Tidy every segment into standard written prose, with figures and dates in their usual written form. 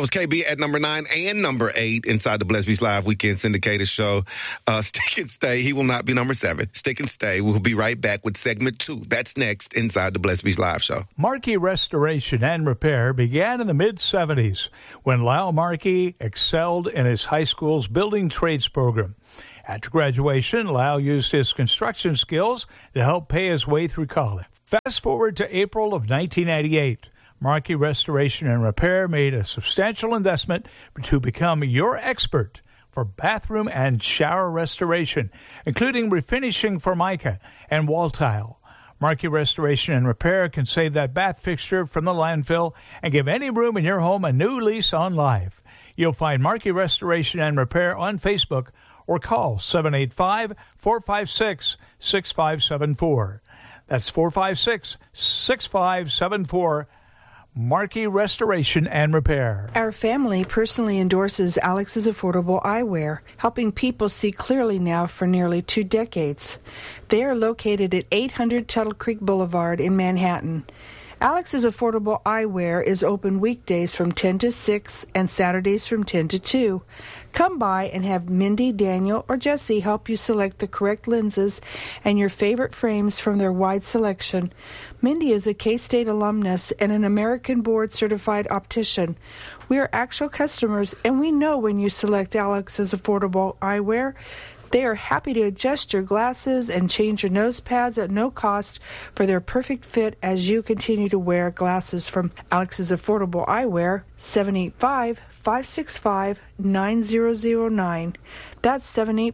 was KB at number 9 and number 8 inside the Blessed Beats Live Weekend Syndicated Show. Stick and Stay. He will not be number 7. Stick and Stay. We'll be right back with segment 2. That's next inside the Blessed Beats Live Show. Markey Restoration and Repair began in the mid-'70s when Lyle Markey excelled in his high school's building trades program. After graduation, Lyle used his construction skills to help pay his way through college. Fast forward to April of 1998. Markey Restoration and Repair made a substantial investment to become your expert for bathroom and shower restoration, including refinishing Formica and wall tile. Markey Restoration and Repair can save that bath fixture from the landfill and give any room in your home a new lease on life. You'll find Markey Restoration and Repair on Facebook or call 785-456-6574. That's 456-6574. Markey Restoration and Repair. Our family personally endorses Alex's Affordable Eyewear, helping people see clearly now for nearly 2 decades. They are located at 800 Tuttle Creek Boulevard in Manhattan. Alex's Affordable Eyewear is open weekdays from 10 to 6 and Saturdays from 10 to 2. Come by and have Mindy, Daniel, or Jesse help you select the correct lenses and your favorite frames from their wide selection. Mindy is a K-State alumnus and an American board-certified optician. We are actual customers, and we know when you select Alex's Affordable Eyewear. They are happy to adjust your glasses and change your nose pads at no cost for their perfect fit as you continue to wear glasses from Alex's Affordable Eyewear, 785-565-9009. That's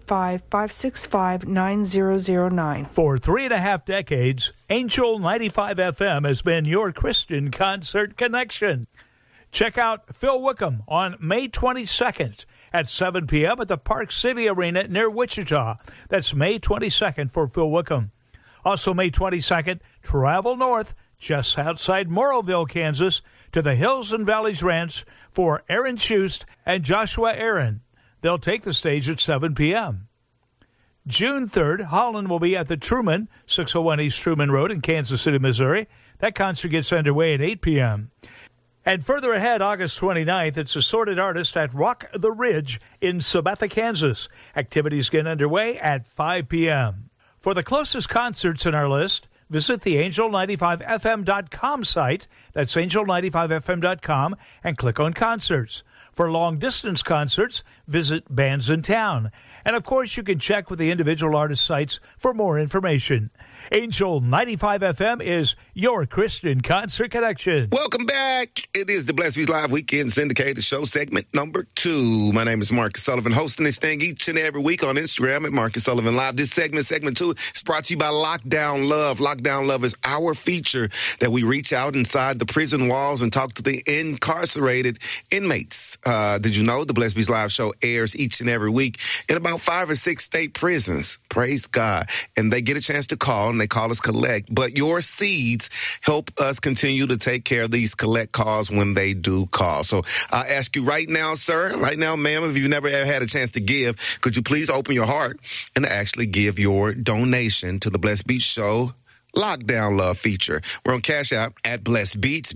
785-565-9009. For 3.5 decades, Angel 95 FM has been your Christian concert connection. Check out Phil Wickham on May 22nd. At 7 p.m. at the Park City Arena near Wichita. That's May 22nd for Phil Wickham. Also May 22nd, travel north just outside Morrowville, Kansas, to the Hills and Valleys Ranch for Aaron Schust and Joshua Aaron. They'll take the stage at 7 p.m. June 3rd, Holland will be at the Truman, 601 East Truman Road in Kansas City, Missouri. That concert gets underway at 8 p.m. And further ahead, August 29th, it's Assorted Artist at Rock the Ridge in Sabetha, Kansas. Activities get underway at 5 p.m. For the closest concerts in our list, visit the Angel95FM.com site. That's Angel95FM.com and click on Concerts. For long-distance concerts, visit Bands in Town. And, of course, you can check with the individual artist sites for more information. Angel 95 FM is your Christian concert connection. Welcome back. It is the Blessed Beats Live Weekend Syndicated Show, segment number 2. My name is Marcus Sullivan, hosting this thing each and every week on Instagram at Marcus Sullivan Live. This segment 2, is brought to you by Lockdown Love. Lockdown Love is our feature that we reach out inside the prison walls and talk to the incarcerated inmates. Did you know the Blessed Beats Live show airs each and every week in about 5 or 6 state prisons? Praise God. And they get a chance to call, and they call us collect. But your seeds help us continue to take care of these collect calls when they do call. So I ask you right now, sir, right now, ma'am, if you've never ever had a chance to give, could you please open your heart and actually give your donation to the Blessed Beats Show Lockdown Love feature? We're on Cash App at Blessed Beats,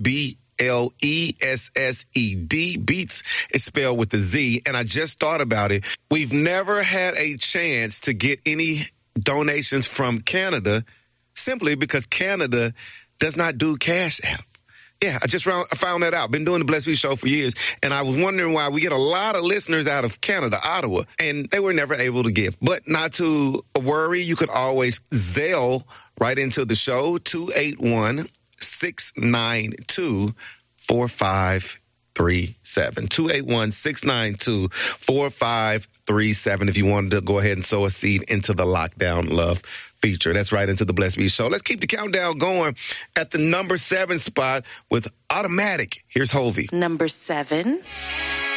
BLESSED. Beats is spelled with a Z, and I just thought about it. We've never had a chance to get any donations from Canada simply because Canada does not do Cash App. Yeah, I just found that out. Been doing the Blessed Beats Show for years, and I was wondering why we get a lot of listeners out of Canada, Ottawa, and they were never able to give. But not to worry, you could always Zelle right into the show, 281-692-4537. 281-692-4537 if you wanted to go ahead and sow a seed into the Lockdown Love feature. That's right into the Blessed Beats Show. Let's keep the countdown going at the number 7 spot with Automatic. Here's Hovey. Number 7.